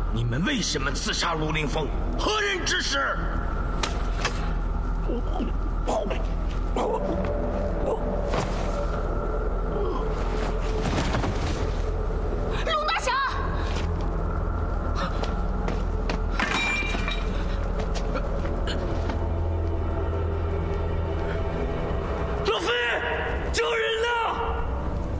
你们为什么刺杀陆凌风？何人指使？